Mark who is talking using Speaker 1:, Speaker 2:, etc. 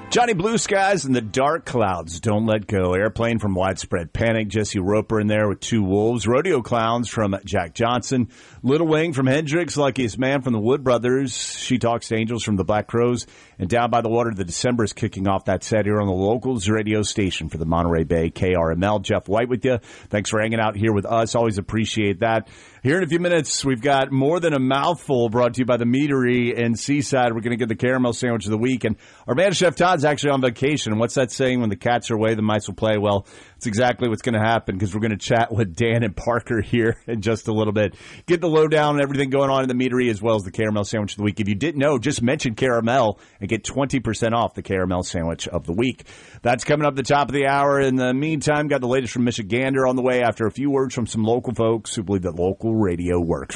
Speaker 1: Johnny Blue Skies and the Dark Clouds Don't Let Go. Airplane from Widespread Panic. Jesse Roper in there with Two Wolves. Rodeo Clowns from Jack Johnson. Little Wing from Hendrix. Luckiest Man from the Wood Brothers. She Talks to Angels from the Black Crows. And Down by the Water, the December is kicking off that set here on the Locals radio station for the Monterey Bay KRML. Jeff White with you. Thanks for hanging out here with us. Always appreciate that. Here in a few minutes, we've got More Than a Mouthful brought to you by the Meadery in Seaside. We're going to get the caramel sandwich of the week. And our man, Chef Todd's actually on vacation. What's that saying? When the cats are away, the mice will play. Well, it's exactly what's going to happen because we're going to chat with Dan and Parker here in just a little bit. Get the lowdown and everything going on in the Meadery as well as the caramel sandwich of the week. If you didn't know, just mention caramel and get 20% off the caramel sandwich of the week. That's coming up at the top of the hour. In the meantime, got the latest from Michigander on the way after a few words from some local folks who believe that local radio works.